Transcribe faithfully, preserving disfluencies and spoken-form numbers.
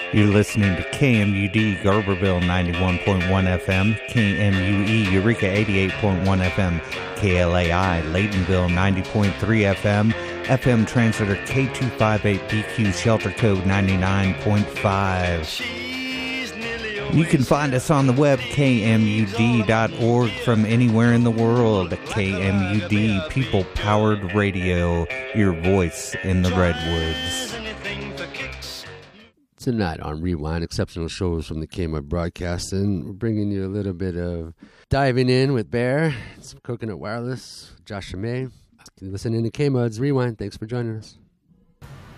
You're listening to K M U D Garberville ninety-one point one F M, K M U E Eureka eighty-eight point one F M, K L A I Laytonville ninety point three F M, F M translator K two fifty-eight B Q shelter code ninety-nine point five. You can find us on the web, K M U D dot org, from anywhere in the world. K M U D, people-powered radio, your voice in the Redwoods. Tonight on Rewind, exceptional shows from the K-Mud Broadcasting. We're bringing you a little bit of diving in with Bear, some Coconut Wireless, Josh May. You listen in to K-Mud's Rewind. Thanks for joining us.